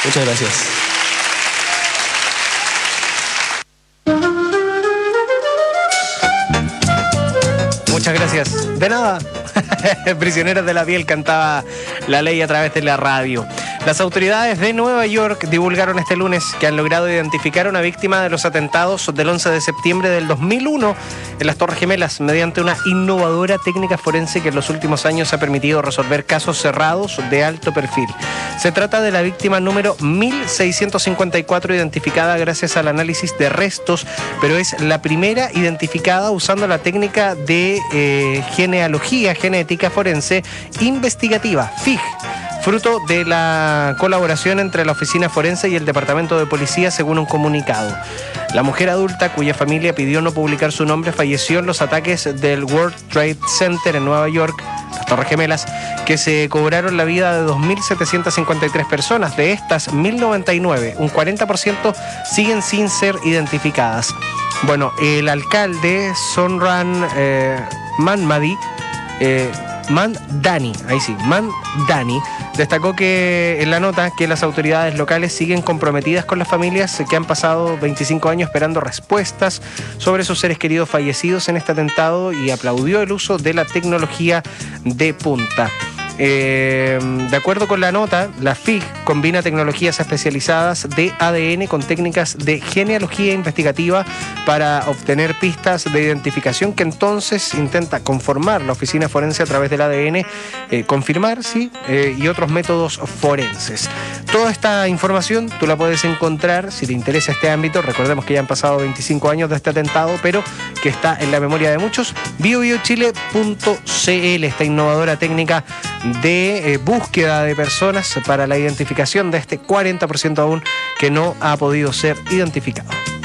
Muchas gracias. Muchas gracias. De nada. Prisioneros de la piel cantaba La Ley a través de la radio. Las autoridades de Nueva York divulgaron este lunes que han logrado identificar a una víctima de los atentados del 11 de septiembre del 2001 en las Torres Gemelas mediante una innovadora técnica forense que en los últimos años ha permitido resolver casos cerrados de alto perfil. Se trata de la víctima número 1654 identificada gracias al análisis de restos, pero es la primera identificada usando la técnica de genealogía genética forense investigativa, FIG, fruto de la colaboración entre la Oficina Forense y el Departamento de Policía, según un comunicado. La mujer adulta, cuya familia pidió no publicar su nombre, falleció en los ataques del World Trade Center en Nueva York, las Torres Gemelas, que se cobraron la vida de 2.753 personas. De estas, 1.099, un 40%, siguen sin ser identificadas. Bueno, el alcalde Zohran Mamdani, Mamdani, destacó que en la nota que las autoridades locales siguen comprometidas con las familias que han pasado 25 años esperando respuestas sobre sus seres queridos fallecidos en este atentado y aplaudió el uso de la tecnología de punta. De acuerdo con la nota, la FIG combina tecnologías especializadas de ADN con técnicas de genealogía investigativa para obtener pistas de identificación que entonces intenta conformar la oficina forense a través del ADN, confirmar, sí, y otros métodos forenses. Toda esta información tú la puedes encontrar, si te interesa este ámbito, recordemos que ya han pasado 25 años de este atentado, pero que está en la memoria de muchos, biobiochile.cl, esta innovadora técnica de búsqueda de personas para la identificación de este 40% aún que no ha podido ser identificado.